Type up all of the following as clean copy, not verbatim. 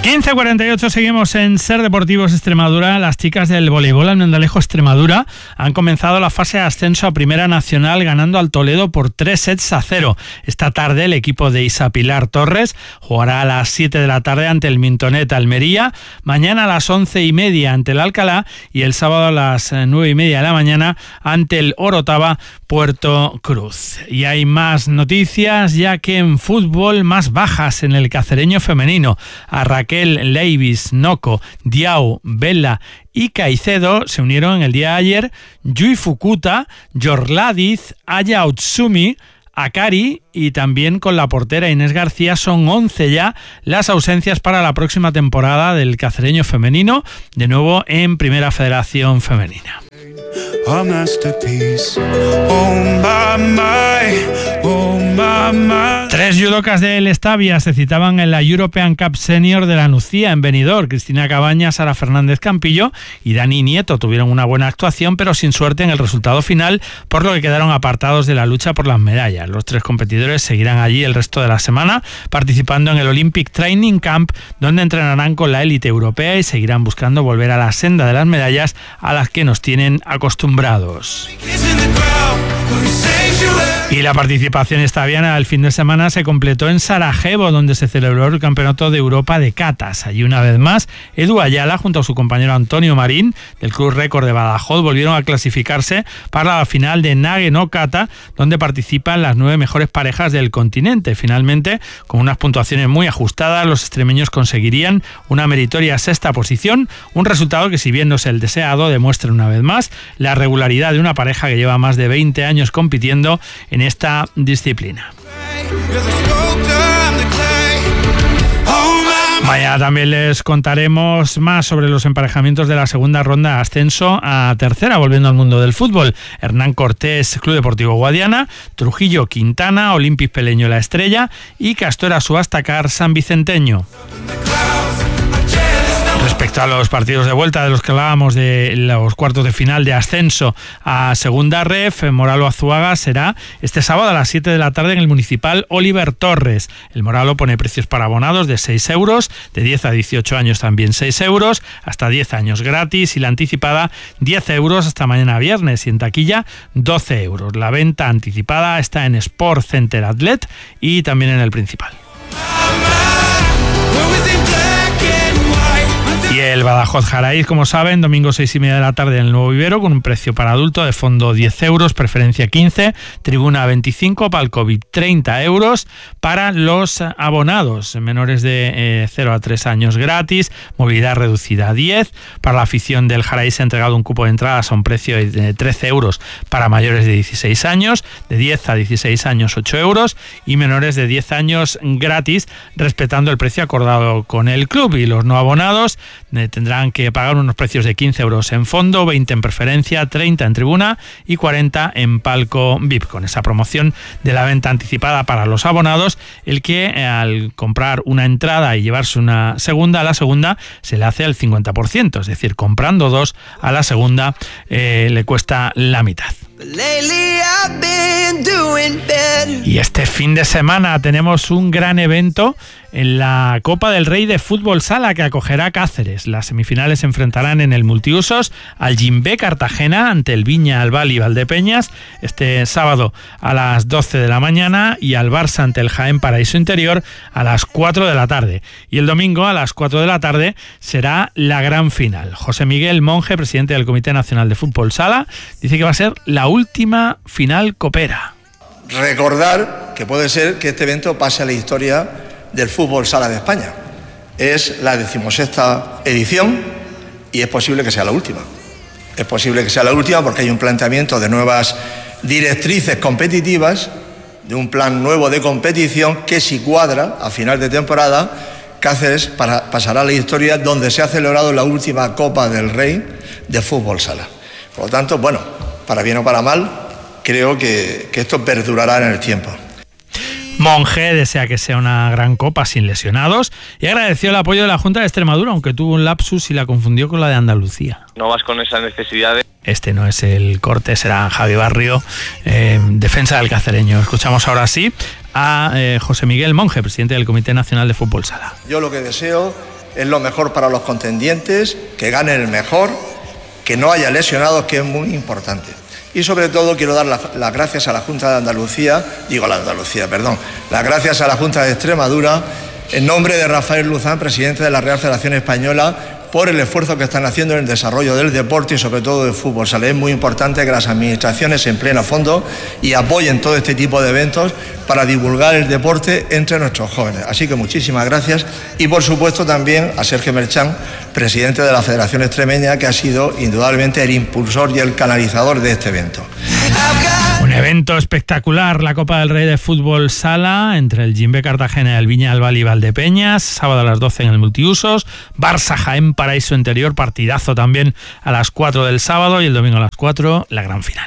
15:48, seguimos en Ser Deportivos Extremadura. Las chicas del voleibol Almendalejo Extremadura han comenzado la fase de ascenso a Primera Nacional ganando al Toledo por 3-0. Esta tarde el equipo de Isa Pilar Torres jugará a las 7 de la tarde ante el Mintonet Almería, mañana a las 11:30 ante el Alcalá y el sábado a las 9:30 de la mañana ante el Orotava Puerto Cruz. Y hay más noticias, ya que en fútbol más bajas en el cacereño femenino. A Raquel Leivis, Noco, Diao, Vela y Caicedo se unieron el día de ayer Yui Fukuta, Yorladiz, Aya Utsumi, Akari y también con la portera Inés García. Son 11 ya las ausencias para la próxima temporada del cacereño femenino, de nuevo en Primera Federación Femenina. Tres judocas del Estavia se citaban en la European Cup Senior de la Nucía en Benidorm. Cristina Cabañas, Sara Fernández Campillo y Dani Nieto tuvieron una buena actuación, pero sin suerte en el resultado final, por lo que quedaron apartados de la lucha por las medallas. Los tres competidores seguirán allí el resto de la semana, participando en el Olympic Training Camp, donde entrenarán con la élite europea y seguirán buscando volver a la senda de las medallas a las que nos tienen acostumbrados. Y la participación estaviana el fin de semana se completó en Sarajevo, donde se celebró el Campeonato de Europa de Catas. Allí una vez más, Edu Ayala junto a su compañero Antonio Marín del Club Récord de Badajoz volvieron a clasificarse para la final de Nage no Kata, donde participan las 9 mejores parejas del continente. Finalmente, con unas puntuaciones muy ajustadas, los extremeños conseguirían una meritoria sexta posición, un resultado que, si bien no es el deseado, demuestra una vez más la regularidad de una pareja que lleva más de 20 años compitiendo en esta disciplina. Mañana también les contaremos más sobre los emparejamientos de la segunda ronda de ascenso a tercera, volviendo al mundo del fútbol. Hernán Cortés, Club Deportivo Guadiana, Trujillo Quintana, Olympic Peleño La Estrella y Castuera Suastacar San Vicenteño. Respecto a los partidos de vuelta de los que hablábamos, de los cuartos de final de ascenso a Segunda Ref, Moralo Azuaga será este sábado a las 7 de la tarde en el Municipal Oliver Torres. El Moralo pone precios para abonados de 6 euros, de 10 a 18 años también 6 euros, hasta 10 años gratis, y la anticipada 10 euros hasta mañana viernes, y en taquilla 12 euros. La venta anticipada está en Sport Center Outlet y también en el Principal. Y el Badajoz Jaraíz, como saben, domingo 6:30 de la tarde en el Nuevo Vivero, con un precio para adulto de fondo 10 euros, preferencia 15, tribuna 25, palco VIP 30 euros para los abonados menores de 0 a 3 años gratis, movilidad reducida a 10. Para la afición del Jaraíz se ha entregado un cupo de entradas a un precio de 13 euros para mayores de 16 años, de 10 a 16 años 8 euros y menores de 10 años gratis, respetando el precio acordado con el club. Y los no abonados tendrán que pagar unos precios de 15 euros en fondo, 20 en preferencia, 30 en tribuna y 40 en palco VIP. Con esa promoción de la venta anticipada para los abonados, el que al comprar una entrada y llevarse una segunda, a la segunda se le hace el 50%, es decir, comprando dos a la segunda le cuesta la mitad. Y este fin de semana tenemos un gran evento en la Copa del Rey de Fútbol Sala, que acogerá Cáceres. Las semifinales se enfrentarán en el multiusos al Jimbe Cartagena ante el Viña Albal y Valdepeñas este sábado a las 12 de la mañana y al Barça ante el Jaén Paraíso Interior a las 4 de la tarde. Y el domingo a las 4 de la tarde será la gran final. José Miguel Monge, presidente del Comité Nacional de Fútbol Sala, dice que va a ser la última final copera. Recordar que puede ser que este evento pase a la historia del fútbol sala de España. Es la 16ª edición y es posible que sea la última. Es posible que sea la última porque hay un planteamiento de nuevas directrices competitivas, de un plan nuevo de competición que, si cuadra a final de temporada, Cáceres pasará a la historia donde se ha celebrado la última Copa del Rey de fútbol sala. Por lo tanto, bueno, para bien o para mal, creo que esto perdurará en el tiempo. Monge desea que sea una gran copa sin lesionados y agradeció el apoyo de la Junta de Extremadura, aunque tuvo un lapsus y la confundió con la de Andalucía. No vas con esa necesidad de... Este no es el corte, será Javi Barrio, defensa del cacereño. Escuchamos ahora sí a José Miguel Monge, presidente del Comité Nacional de Fútbol Sala. Yo lo que deseo es lo mejor para los contendientes, que gane el mejor, que no haya lesionados, que es muy importante. Y sobre todo quiero dar las gracias a la Junta de Andalucía, las gracias a la Junta de Extremadura, en nombre de Rafael Luzán, presidente de la Real Federación Española, por el esfuerzo que están haciendo en el desarrollo del deporte y sobre todo del fútbol sala. Es muy importante que las administraciones se empleen a fondo y apoyen todo este tipo de eventos para divulgar el deporte entre nuestros jóvenes. Así que muchísimas gracias y por supuesto también a Sergio Merchán, presidente de la Federación Extremeña, que ha sido indudablemente el impulsor y el canalizador de este evento. Un evento espectacular, la Copa del Rey de Fútbol Sala entre el Jimbe Cartagena y el Viñalbal y Valdepeñas, sábado a las 12 en el Multiusos, Barça Jaén Paraíso Interior, partidazo también a las 4 del sábado y el domingo a las 4 la gran final.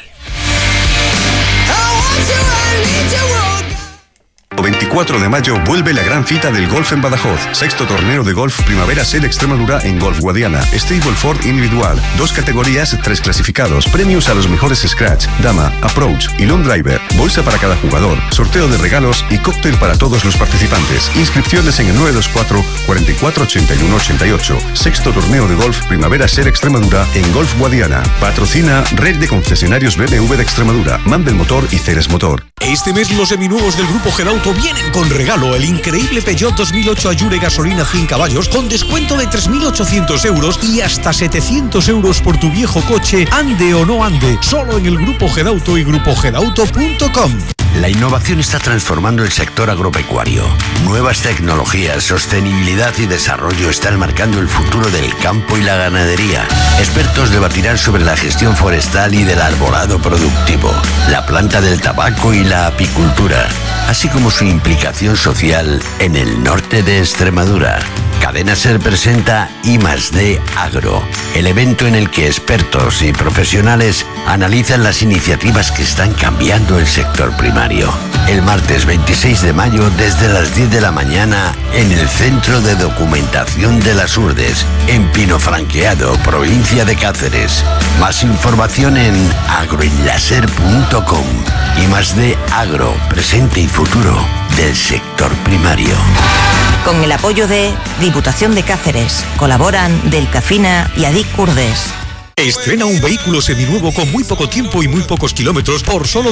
24 de mayo vuelve la gran cita del golf en Badajoz. 6º torneo de golf Primavera Ser Extremadura en Golf Guadiana. Stableford individual. 2 categorías, 3 clasificados. Premios a los mejores scratch, dama, approach y long driver. Bolsa para cada jugador. Sorteo de regalos y cóctel para todos los participantes. Inscripciones en el 924 44 81 88. 6º torneo de golf Primavera Ser Extremadura en Golf Guadiana. Patrocina Red de Concesionarios BMW de Extremadura, Mandel Motor y Ceres Motor. Este mes los seminuevos del Grupo Gedauto vienen con regalo: el increíble Peugeot 2008 Allure gasolina 100 caballos con descuento de 3.800 euros y hasta 700 euros por tu viejo coche, ande o no ande, solo en el Grupo Gedauto y grupogedauto.com. La innovación está transformando el sector agropecuario. Nuevas tecnologías, sostenibilidad y desarrollo están marcando el futuro del campo y la ganadería. Expertos debatirán sobre la gestión forestal y del arbolado productivo, la planta del tabaco y la apicultura, así como su implicación social en el norte de Extremadura. Cadena Ser presenta I+D Agro, el evento en el que expertos y profesionales analizan las iniciativas que están cambiando el sector primario. El martes 26 de mayo desde las 10 de la mañana en el Centro de Documentación de las Urdes, en Pinofranqueado, provincia de Cáceres. Más información en agroenlaser.com. I+D Agro, presente y futuro del sector primario. Con el apoyo de Diputación de Cáceres, colaboran Delcafina y Adic Curdes. Estrena un vehículo seminuevo con muy poco tiempo y muy pocos kilómetros por solo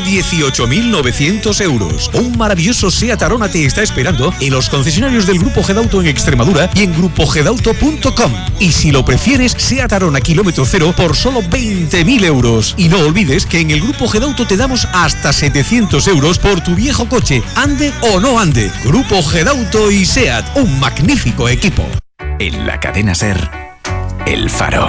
18.900 euros. Un maravilloso Seat Arona te está esperando en los concesionarios del Grupo Gedauto en Extremadura y en grupogedauto.com. Y si lo prefieres, Seat Arona kilómetro cero por solo 20.000 euros. Y no olvides que en el Grupo Gedauto te damos hasta 700 euros por tu viejo coche, ande o no ande. Grupo Gedauto y Seat, un magnífico equipo. En la cadena Ser, El Faro,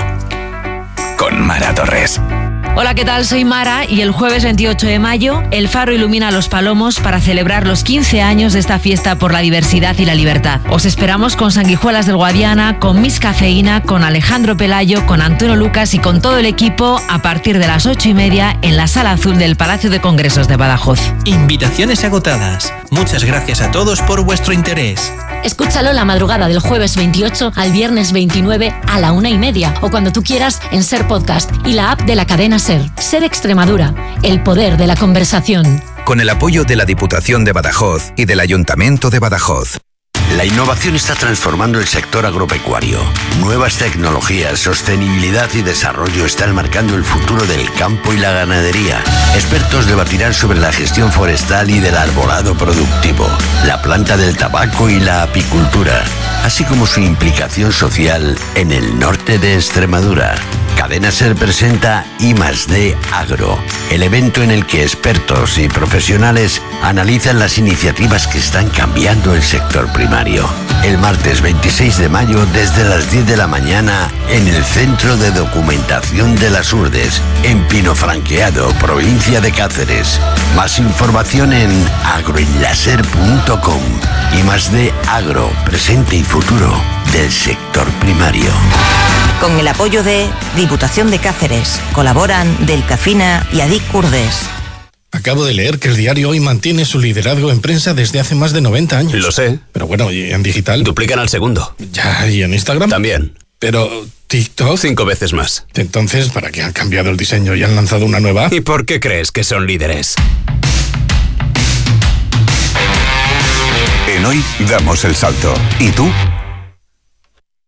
con Mara Torres. Hola, ¿qué tal? Soy Mara y el jueves 28 de mayo El Faro ilumina Los Palomos para celebrar los 15 años de esta fiesta por la diversidad y la libertad. Os esperamos con Sanguijuelas del Guadiana, con Miss Cafeína, con Alejandro Pelayo, con Antonio Lucas y con todo el equipo a partir de las 8:30 en la Sala Azul del Palacio de Congresos de Badajoz. Invitaciones agotadas. Muchas gracias a todos por vuestro interés. Escúchalo la madrugada del jueves 28 al viernes 29 a la 1:30 o cuando tú quieras en Ser Podcast y la app de la cadena Ser. Ser Extremadura, el poder de la conversación. Con el apoyo de la Diputación de Badajoz y del Ayuntamiento de Badajoz. La innovación está transformando el sector agropecuario. Nuevas tecnologías, sostenibilidad y desarrollo están marcando el futuro del campo y la ganadería. Expertos debatirán sobre la gestión forestal y del arbolado productivo, la planta del tabaco y la apicultura, así como su implicación social en el norte de Extremadura. Cadena Ser presenta I+D Agro, el evento en el que expertos y profesionales analizan las iniciativas que están cambiando el sector primario. El martes 26 de mayo desde las 10 de la mañana en el Centro de Documentación de las Urdes, en Pinofranqueado, provincia de Cáceres. Más información en agroenlaser.com. I+D Agro, presente y futuro del sector primario. Con el apoyo de Diputación de Cáceres, colaboran Delcafina y Adic Curdes. Acabo de leer que el diario Hoy mantiene su liderazgo en prensa desde hace más de 90 años. Lo sé. Pero bueno, ¿y en digital? Duplican al segundo. Ya, ¿y en Instagram? También. Pero TikTok... 5 veces más. Entonces, ¿para qué han cambiado el diseño y han lanzado una nueva? ¿Y por qué crees que son líderes? En Hoy damos el salto. ¿Y tú?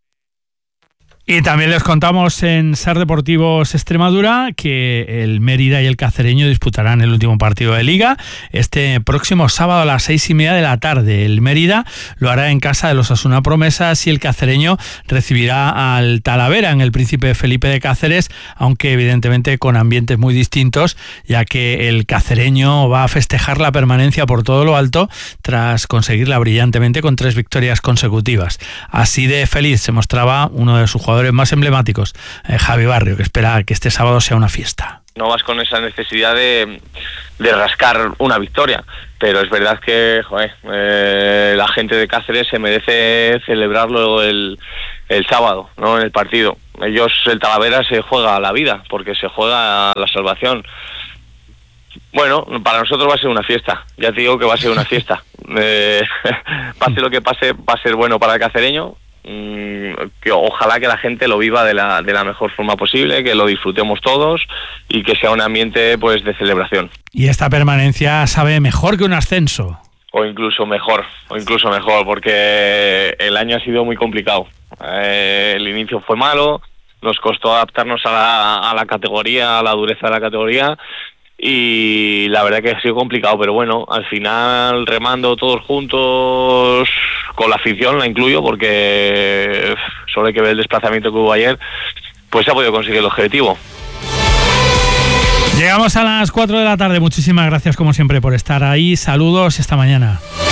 Y también les contamos en SER Deportivos Extremadura que el Mérida y el Cacereño disputarán el último partido de Liga este próximo sábado a las 6:30 de la tarde. El Mérida lo hará en casa de los Osasuna Promesas y el Cacereño recibirá al Talavera en el Príncipe Felipe de Cáceres, aunque evidentemente con ambientes muy distintos, ya que el cacereño va a festejar la permanencia por todo lo alto tras conseguirla brillantemente con 3 victorias consecutivas. Así de feliz se mostraba uno de sus jugadores más emblemáticos, Javi Barrio, que espera que este sábado sea una fiesta. No vas con esa necesidad de rascar una victoria, pero es verdad que la gente de Cáceres se merece celebrarlo el sábado, ¿no? En el partido. Ellos, el Talavera, se juega la vida, porque se juega la salvación. Bueno, para nosotros va a ser una fiesta, ya te digo que va a ser una fiesta. Pase lo que pase, va a ser bueno para el cacereño. Que ojalá que la gente lo viva de la mejor forma posible, que lo disfrutemos todos y que sea un ambiente pues de celebración. Y esta permanencia sabe mejor que un ascenso. O incluso mejor, porque el año ha sido muy complicado. El inicio fue malo, nos costó adaptarnos a la categoría, a la dureza de la categoría, y la verdad que ha sido complicado, pero bueno, al final remando todos juntos, con la afición la incluyo, porque solo hay que ver el desplazamiento que hubo ayer, pues se ha podido conseguir el objetivo. Llegamos a las 4 de la tarde, muchísimas gracias como siempre por estar ahí, saludos y hasta mañana.